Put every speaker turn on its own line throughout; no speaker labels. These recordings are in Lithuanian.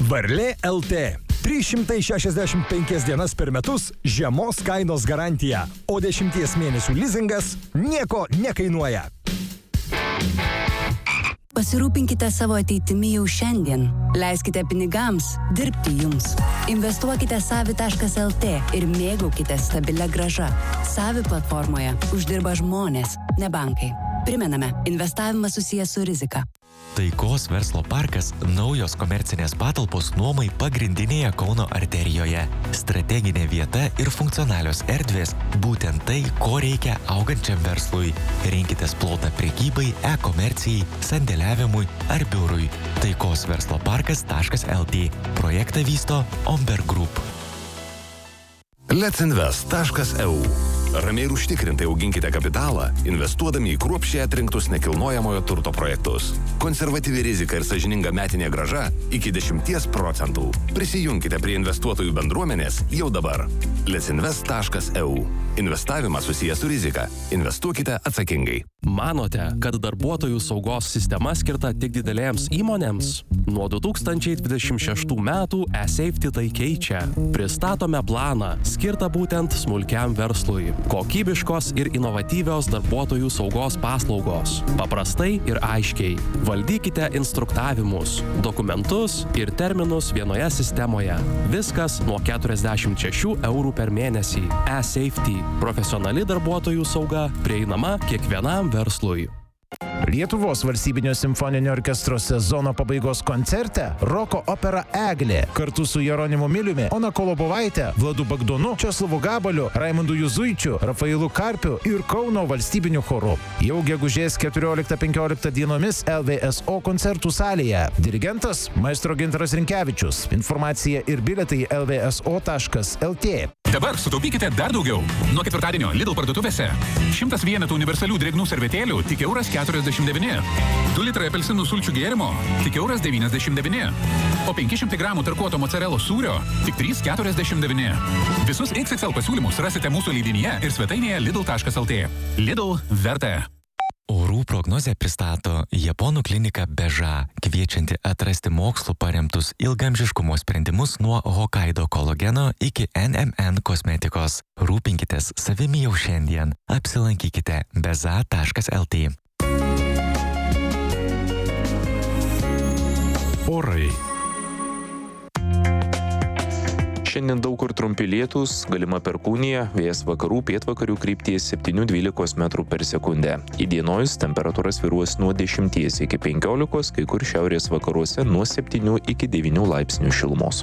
Varlė LT. 365 dienas per metus žemos kainos garantija, o 10 mėnesių lizingas nieko nekainuoja.
Pasirūpinkite savo ateitimi jau šiandien. Leiskite pinigams dirbti jums. Investuokite savi.lt ir mėgaukite stabilią grąžą. Savi platformoje uždirba žmonės, ne bankai. Primename, investavimas susijęs su rizika.
Taikos verslo parkas – naujos komercinės patalpos nuomai pagrindinėje Kauno arterijoje. Strateginė vieta ir funkcionalios erdvės – būtent tai, ko reikia augančiam verslui. Rinkitės plotą prekybai, e-komercijai, sandėliavimui ar biurui. Taikos verslo parkas.lt. Projektą vysto Omberg Group.
Letsinvest.eu. Ramiai ir užtikrintai auginkite kapitalą, investuodami į kruopščiai atrinktus nekilnojamojo turto projektus. Konservatyvi rizika ir sąžininga metinė grąža iki 10%. Prisijunkite prie investuotojų bendruomenės jau dabar. Letsinvest.eu. Investavimas susijęs su rizika. Investuokite atsakingai.
Manote, kad darbuotojų saugos sistema skirta tik didelėms įmonėms? Nuo 2026 metų eSafety tai keičia. Pristatome planą, skirtą būtent smulkiam verslui. Kokybiškos ir inovatyvios darbuotojų saugos paslaugos. Paprastai ir aiškiai. Valdykite instruktavimus, dokumentus ir terminus vienoje sistemoje. Viskas nuo 46 eurų per mėnesį. eSafety. Profesionali darbuotojų sauga prieinama kiekvienam verslui.
Lietuvos valstybinio simfoninio orkestro sezono pabaigos koncerte roko opera Eglė kartu su Jeronimu Miliumi, Ona Kolobovaite, Vladu Bagdonu, Česlovu Gabaliu, Raimundu Juzuičiu, Rafailu Karpiu ir Kauno valstybiniu choru. Jau gegužės 14-15 dienomis LVSO koncertų salėje. Dirigentas Maestro Gintaras Rinkevičius. Informacija ir bilietai lvso.lt.
Dabar sutaupykite dar daugiau. Nuo ketvirtadienio Lidl parduotuvėse 100 vienetų universalių drėgnų servetėlių tik €49. 2 litrai apelsinų sulčių gėrimo tik €99. O 500 gramų tarkuoto mocarelos sūrio tik €3,49. Visus XXL pasiūlymus rasite mūsų leidinyje ir svetainėje lidl.lt. Lidl verta.
Orų prognozę pristato Japonų klinika Beža, kviečianti atrasti mokslu paremtus ilgamžiškumo sprendimus nuo Hokkaido kolageno iki NMN kosmetikos. Rūpinkitės savimi jau šiandien. Apsilankykite beza.lt.
Orai.
Šiandien daug kur trumpi lietūs, galima perkūnija, vėjas vakarų pietvakarių krypties 7-12 metrų per sekundę. Įdienojus temperatūra svyruos nuo 10 iki 15, kai kur šiaurės vakaruose nuo 7 iki 9 laipsnių šilumos.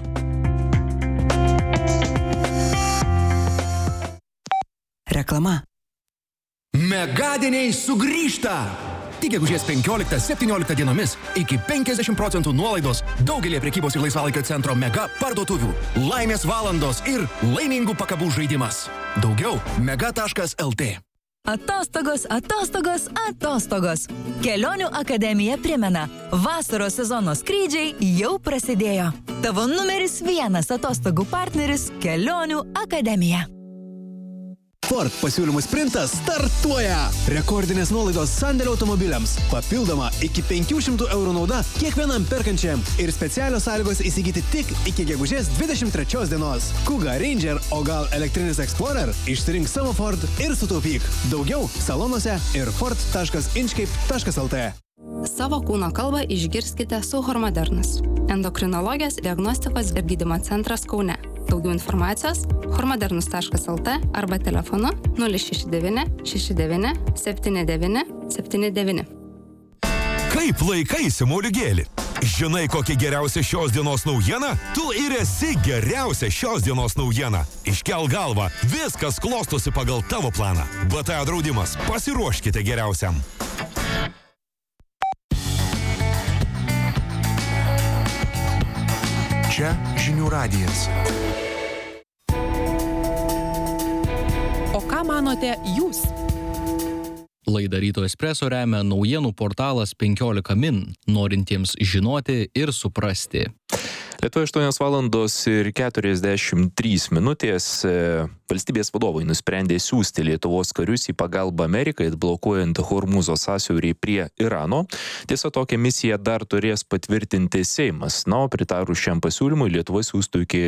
Reklama.
Megadieniai sugrįžta! Tik gegužės 15-17 dienomis iki 50% nuolaidos daugelį prekybos ir laisvalaikio centro mega parduotuvių. Laimės valandos ir laimingų pakabų žaidimas. Daugiau mega.lt.
Atostogos, atostogos, atostogos. Kelionių akademija primena, vasaros sezono skrydžiai jau prasidėjo. Tavo numeris 1 atostogų partneris – Kelionių akademija.
Ford pasiūlymų sprintas startuoja! Rekordinės nuolaidos sandėlio automobiliams. Papildoma iki 500 eurų nauda kiekvienam perkančiam. Ir specialios sąlygos įsigyti tik iki gegužės 23 dienos. Kuga, Ranger, o gal elektrinis Explorer? Išsirink savo Ford ir sutaupyk. Daugiau salonuose ir ford.inchcape.lt.
Savo kūno kalbą išgirskite su Hormodernas. Endokrinologijos diagnostikos ir gydymo centras Kaune. Daugiau informacijos hormodernus.lt arba telefonu 069 69 79 79.
Kaip laikaisi, moliūgėli? Žinai, kokia geriausia šios dienos naujiena? Tu ir esi geriausia šios dienos naujiena. Iškel galvą, viskas klostosi pagal tavo planą. BTA draudimas, pasiruoškite geriausiam.
Čia Žinių radijas.
O ką manote jūs?
Laidą Ryto Espresso remia naujienų portalas 15 min, norintiems žinoti ir suprasti.
Lietuvoje 8 valandos ir 43 minutės. valstybės vadovai nusprendė siūsti Lietuvos karius į pagalbą Amerikai, atblokuojant Hormūzo sąsiaurį prie Irano. Tiesa, tokią misiją dar turės patvirtinti Seimas. Na, o pritarus šiam pasiūlymui Lietuva siūstų iki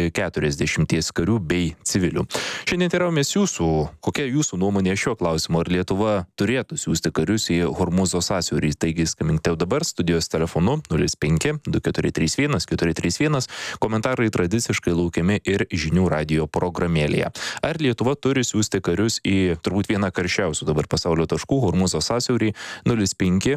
40 karių bei civilių. Šiandien teiraujamės jūsų, kokia jūsų nuomonė šiuo klausimu, ar Lietuva turėtų siūsti karius į Hormūzo sąsiaurį. Taigi skambinti dabar studijos telefonu 05 2431 431, komentarai tradiciškai laukiami ir žinių radijo programėlėje. Ar Lietuva turi siūsti karius į turbūt vieną karščiausių dabar pasaulio taškų, Hormūzo sąsiaurį 05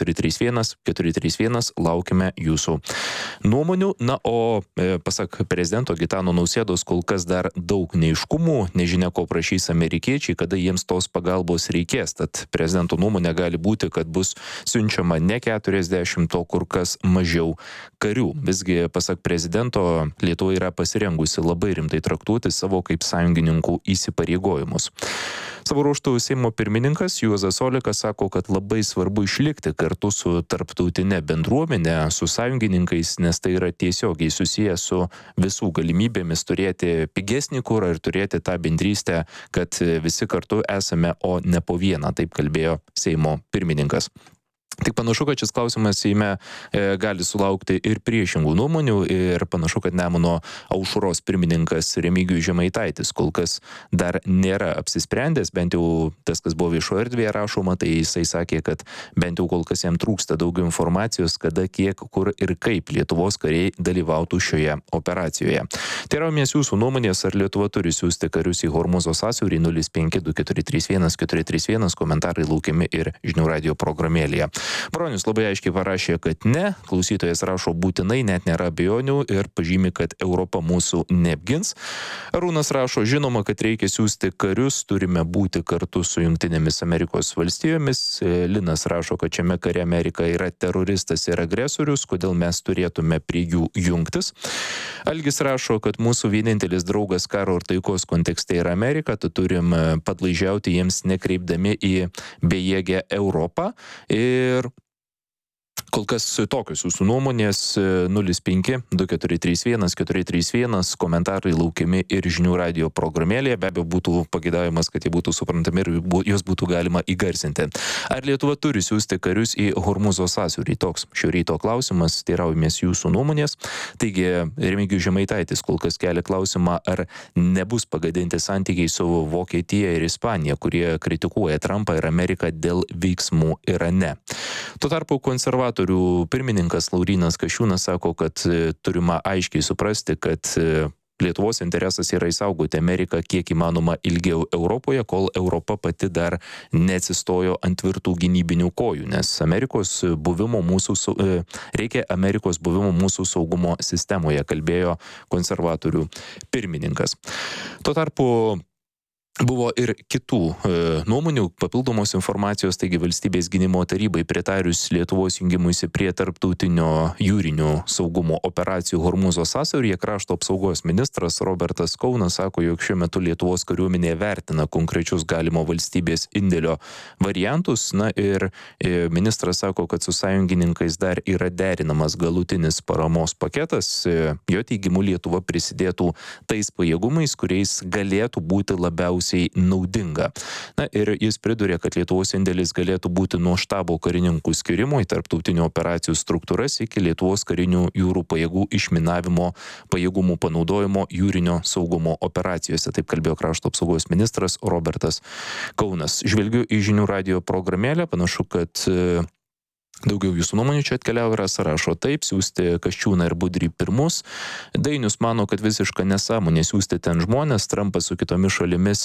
2431 431, laukime jūsų nuomonių. Na, o pasak prezidento Gitano Nausėdos kol kas dar daug neaiškumų, nežinia ko prašys amerikiečiai, kada jiems tos pagalbos reikės. Tad prezidento nuomonė gali būti, kad bus siunčiama ne 40, o kur kas mažiau karių. Visgi, pasak prezidento, Lietuva yra pasirengusi labai rimtai traktuoti savo kaip sąjungininkų įsipareigojimus. Savo ruožtu Seimo pirmininkas Juozas Olekas sako, kad labai svarbu išlikti kartu su tarptautinė bendruomenė, su sąjungininkais, nes tai yra tiesiogiai susiję su visų galimybėmis turėti pigesnį kurą ir turėti tą bendrystę, kad visi kartu esame, o ne po vieną, taip kalbėjo Seimo pirmininkas. Tik panašu, kad šis klausimas Seime gali sulaukti ir priešingų nuomonių ir panašu, kad Nemuno aušros pirmininkas Remigijus Žemaitaitis kol kas dar nėra apsisprendęs, bent jau tas, kas buvo viešoje erdvėje rašoma, tai jisai sakė, kad bent jau kol kas jam trūksta daugiau informacijos, kada, kiek, kur ir kaip Lietuvos kariai dalyvautų šioje operacijoje. Teiraujamės jūsų nuomonės, ar Lietuva turi siūsti karius į Hormūzo sąsiaurį 05 2431 431, komentarai laukiami ir žinių radijo programėlėje. Bronius labai aiškiai parašė, kad ne, klausytojas rašo būtinai, net nėra abejonių ir pažymi, kad Europa mūsų neapgins. Arūnas rašo, žinoma, kad reikia siūsti karius, turime būti kartu su Jungtinėmis Amerikos valstijomis. Linas rašo, kad šiame kare Amerika yra teroristas ir agresorius, kodėl mes turėtume prie jų jungtis. Algis rašo, kad mūsų vienintelis draugas karo ir taikos kontekste yra Amerika, tad turim padlaižiauti jiems nekreipdami į bejėgę Europą. Ir kol kas tokios jūsų nuomonės 05 2431 431, komentarai laukiami ir žinių radijo programėlėje. Be abejo, būtų pageidavimas, kad jie būtų suprantami ir juos būtų galima įgarsinti. Ar Lietuva turi siūsti karius į Hormūzo sąsiaurį? Toks šio ryto klausimas, teiraujamės jūsų nuomonės. Taigi, Remigijus Žemaitaitis kol kas kelia klausimą, ar nebus pagadinti santykiai su Vokietija ir Ispanija, kurie kritikuoja Trumpą ir Ameriką dėl veiksmų Irane. Tuo tarpu konservatorių pirmininkas Laurynas Kasčiūnas sako, kad turima aiškiai suprasti, kad Lietuvos interesas yra išsaugoti Ameriką kiek įmanoma ilgiau Europoje, kol Europa pati dar neatsistojo ant tvirtų gynybinių kojų, nes reikia Amerikos buvimo mūsų saugumo sistemoje, kalbėjo konservatorių pirmininkas. Tuo tarpu buvo ir kitų nuomonių, papildomos informacijos, taigi Valstybės gynimo tarybai pritarius Lietuvos jungimuisi prie tarptautinio jūrinių saugumo operacijų Hormūzo sąsiauryje, krašto apsaugos ministras Robertas Kaunas sako, jog šiuo metu Lietuvos kariuomenė vertina konkrečius galimo valstybės indėlio variantus. Na ir ministras sako, kad su sąjungininkais dar yra derinamas galutinis paramos paketas. Jo teigimu Lietuva prisidėtų tais pajėgumais, kuriais galėtų būti labiausiai naudinga. Na ir jis pridūrė, kad Lietuvos indėlis galėtų būti nuo štabo karininkų skirimo į tarptautinių operacijų struktūras iki Lietuvos karinių jūrų pajėgų išminavimo pajėgumų panaudojimo jūrinio saugumo operacijose. Taip kalbėjo krašto apsaugos ministras Robertas Kaunas. Žvelgiu į žinių radijo programėlę, panašu, kad daugiau jūsų nuomonių čia atkeliavo ir rašo taip, siūsti Kasčiūną ir Budrį pirmus. Dainius mano, kad visiška nesąmonė siūsti ten žmonės, Trumpas su kitomis šalimis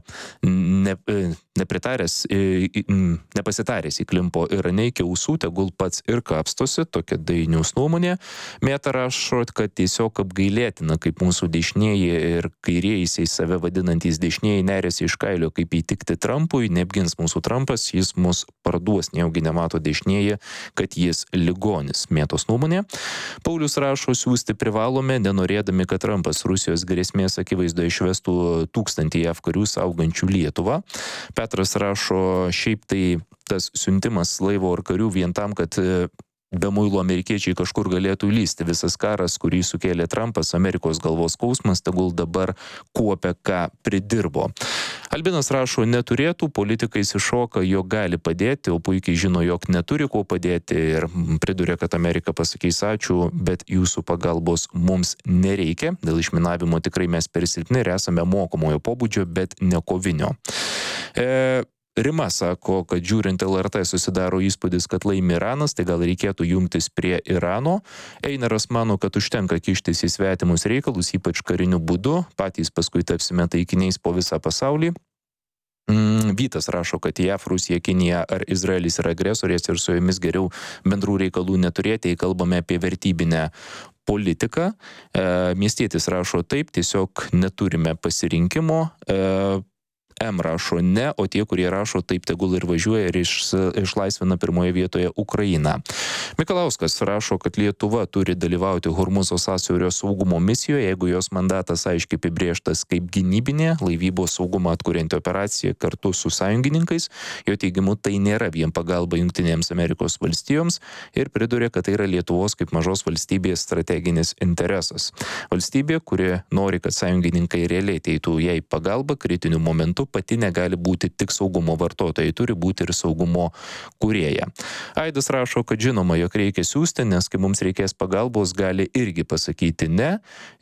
nepasitaręs įklimpo Irane iki ausų, tegul pats ir kapstosi, tokia Dainiaus nuomonė. Mėta rašo, kad tiesiog apgailėtina, kaip mūsų dešinieji ir kairieji save vadinantys dešinieji nerėsi iš kailio, kaip įtikti Trumpui, neapgins mūsų Trumpas, jis mus parduos, nejaugi nemato dešinieji, kad jis ligonis. Mėtos nuomonė. Paulius rašo, siūsti privalome, nenorėdami, kad Trumpas Rusijos grėsmės akivaizdoje išvestų 1000 JAV karių saugančių Lietuvą. Petras rašo, šiaip tai tas siuntimas laivo ar karių vien tam, kad be muilo amerikiečiai kažkur galėtų įlysti. Visas karas, kurį sukėlė Trumpas, Amerikos galvos skausmas, tegul dabar kuopia, ką pridirbo. Albinas rašo, neturėtų, politikai iššoka, jog gali padėti, o puikiai žino, jog neturi ko padėti ir priduria, kad Amerika pasakys ačiū, bet jūsų pagalbos mums nereikia. Dėl išminavimo tikrai mes per silpni ir esame mokomojo pobūdžio, bet ne kovinio. Rima sako, kad žiūrint LRT susidaro įspūdis, kad laimi Iranas, tai gal reikėtų jungtis prie Irano. Einaras mano, kad užtenka kištis į svetimus reikalus, ypač kariniu būdu, patys paskui tapsime taikiniais po visą pasaulį. Vytas rašo, kad JAV, Rusija, Kinija ar Izraelis yra agresorės ir su jomis geriau bendrų reikalų neturėti, kalbame apie vertybinę politiką. Miestietis rašo taip, tiesiog neturime pasirinkimo. M rašo ne, o tie, kurie rašo taip, tegul ir važiuoja ir išlaisvina pirmoje vietoje Ukrainą. Mikalauskas rašo, kad Lietuva turi dalyvauti Hormuzo sąsiaurio saugumo misijoje, jeigu jos mandatas aiškiai apibrėžtas kaip gynybinė, laivybos saugumą atkurianti operacija kartu su sąjungininkais. Jo teigimu, tai nėra vien pagalba Jungtinėms Amerikos valstijoms ir priduria, kad tai yra Lietuvos kaip mažos valstybės strateginis interesas. Valstybė, kuri nori, kad sąjungininkai realiai teitų jai pagalbą kritiniu momentu, pati negali būti tik saugumo vartotojai, turi būti ir saugumo kūrėja. Aidas rašo, kad žinoma, jog reikia siųsti, nes kai mums reikės pagalbos, gali irgi pasakyti ne.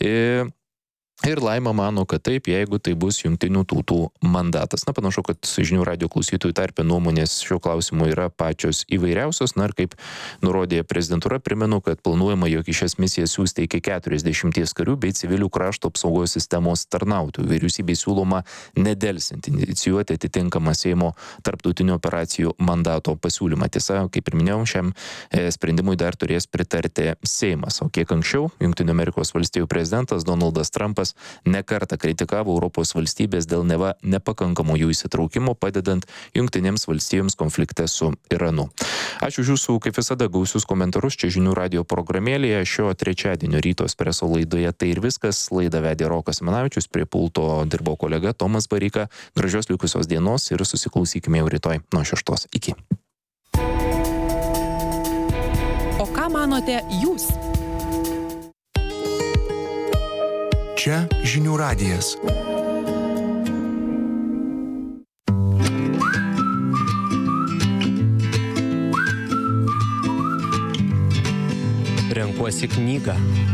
Ir Laima mano, kad taip, jeigu tai bus Jungtinių tautų mandatas. Na, panašu, kad žinių radio klausytojų tarpe nuomonės šio klausimu yra pačios įvairiausios. Na, ir kaip nurodė prezidentūra, primenu, kad planuojama, jog į šias misijas siųsti iki 40 karių bei civilių krašto apsaugos sistemos tarnautojų. Vyriausybei siūloma nedelsiant inicijuoti atitinkamą Seimo tarptautinių operacijų mandato pasiūlymą. Tiesa, kaip ir minėjau, šiam sprendimui dar turės pritarti Seimas. O kiek anksčiau Jungtinių Amerikos valstijų prezidentas Donaldas Trumpas nekartą kritikavo Europos valstybės dėl neva nepakankamo jų įsitraukimo, padedant Jungtinėms valstijoms konflikte su Iranu. Ačiū už jūsų, kaip visada, gausius komentarus čia žinių radio programėlėje. Šio trečiadienio ryto espreso laidoje tai ir viskas. Laidą vedė Rokas Simanavičius, prie pulto dirbo kolega Tomas Bareika. Gražios likusios dienos ir susiklausykime jau rytoj nuo 6. Iki.
O ką manote jūs?
Čia žinių radijas.
Renkuosi knygą.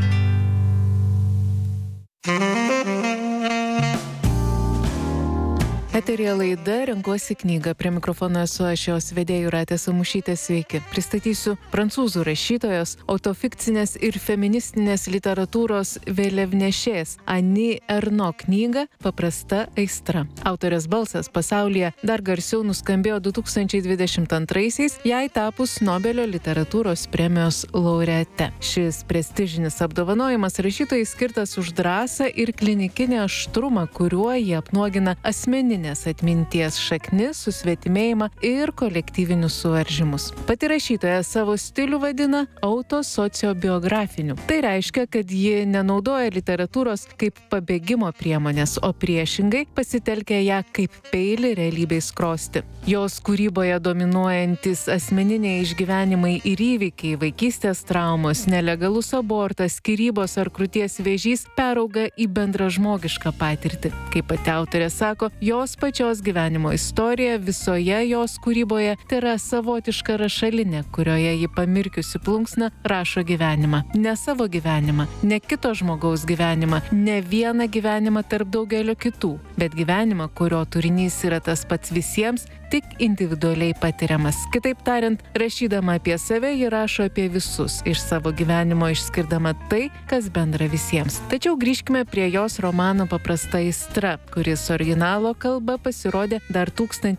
Eterija laida Renkuosi knygą. Prie mikrofono esu aš, jos vedėja Jūratė Samušytė, sveiki. Pristatysiu prancūzų rašytojos, autofikcinės ir feministinės literatūros vėliavnešės Annie Ernaux knygą Paprasta aistra. Autorės balsas pasaulyje dar garsiau nuskambėjo 2022-aisiais, jai tapus Nobelio literatūros premijos laureate. Šis prestižinis apdovanojimas rašytojai skirtas už drąsą ir klinikinį aštrumą, kuriuo jie apnuogina asmeninės atminties šaknis, susvetimėjimą ir kolektyvinius suvaržymus. Pati rašytoja savo stilių vadina autosociobiografiniu. Tai reiškia, kad ji nenaudoja literatūros kaip pabėgimo priemonės, o priešingai pasitelkia ją kaip peilį realybei skrosti. Jos kūryboje dominuojantis asmeniniai išgyvenimai ir įvykiai, vaikystės traumos, nelegalus abortas, skyrybos ar krūties vėžys perauga į bendražmogišką patirtį. Kaip pati autorė sako, jos pačios gyvenimo istorija visoje jos kūryboje tai yra savotiška rašalinė, kurioje ji pamirkiusi plunksną rašo gyvenimą. Ne savo gyvenimą, ne kito žmogaus gyvenimą, ne vieną gyvenimą tarp daugelio kitų, bet gyvenimą, kurio turinys yra tas pats visiems, tik individualiai patiriamas. Kitaip tariant, rašydama apie save, ji rašo apie visus, iš savo gyvenimo išskirdama tai, kas bendra visiems. Tačiau grįžkime prie jos romano Paprasta aistra, kuris originalo kalba pasirodė dar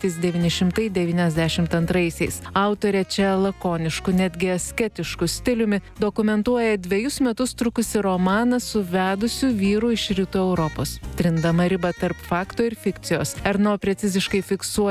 1992-aisiais. Autorė čia lakonišku, netgi asketišku stiliumi dokumentuoja 2 metus trukusi romaną su vedusiu vyru iš Rytų Europos. Trindama ribą tarp fakto ir fikcijos, Ernaux preciziškai fiksuoja būseną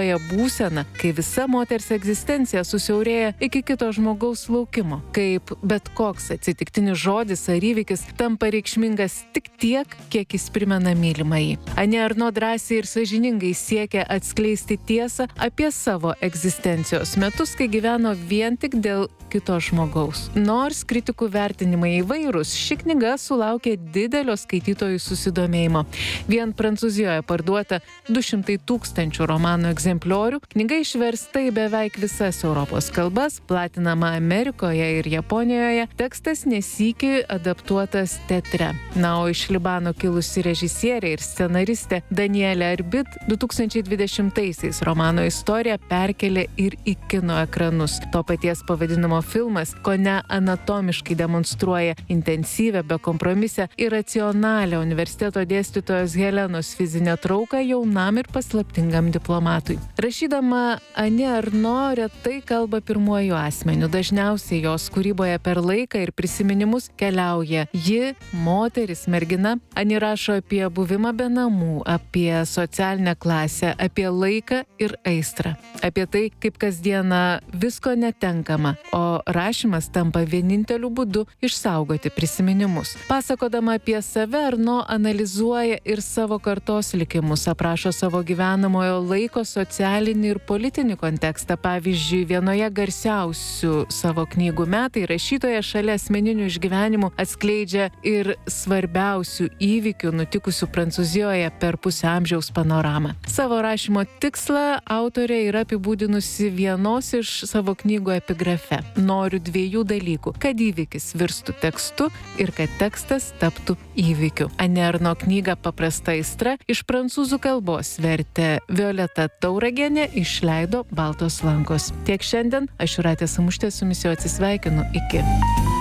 būsena, kai visa moters egzistencija susiaurėja iki kito žmogaus laukimo, kaip bet koks atsitiktinis žodis ar įvykis tampa reikšmingas tik tiek, kiek jis primena mylimąjį. Anė Arno drąsiai ir sąžiningai siekia atskleisti tiesą apie savo egzistencijos metus, kai gyveno vien tik dėl kito žmogaus. Nors kritikų vertinimai įvairūs, ši knyga sulaukė didelio skaitytojų susidomėjimo. Vien Prancūzijoje parduota 200 000 romano egzempliorių, knyga išversta į beveik visas Europos kalbas, platinama Amerikoje ir Japonijoje, tekstas nesykį adaptuotas teatre. Na, o iš Libano kilusi režisierė ir scenaristė Danielė Arbit 2020-aisiais romano istoriją perkelė ir į kino ekranus. To paties pavadinimo filmas kone anatomiškai demonstruoja intensyvę, bekompromisę ir racionalią universiteto dėstytojos Helenos fizinę trauką jaunam ir paslaptingam diplomatui. Rašydama, Anė Arno retai kalba pirmuoju asmeniu. Dažniausiai jos kūryboje per laiką ir prisiminimus keliauja ji, moteris, mergina. Anė rašo apie buvimą be namų, apie socialinę klasę, apie laiką ir aistrą. Apie tai, kaip kasdieną visko netenkama, o rašymas tampa vieninteliu būdu išsaugoti prisiminimus. Pasakodama apie save, Arno analizuoja ir savo kartos likimus, aprašo savo gyvenamojo laiko socialinį ir politinį kontekstą. Pavyzdžiui, vienoje garsiausių savo knygų Metai rašytoja šalia asmeninių išgyvenimų atskleidžia ir svarbiausių įvykių nutikusių Prancūzijoje per pusę amžiaus panoramą. Savo rašymo tikslą autorė yra apibūdinusi vienos iš savo knygų epigrafe. Noriu dviejų dalykų – kad įvykis virstų tekstu ir kad tekstas taptų įvykiu. Anė Arno knygą Paprasta aistra iš prancūzų kalbos vertė Violeta Tauragienė, išleido Baltos lankos. Tiek šiandien, aš Jūratė Samušytė su jumis jau atsisveikinu. Iki.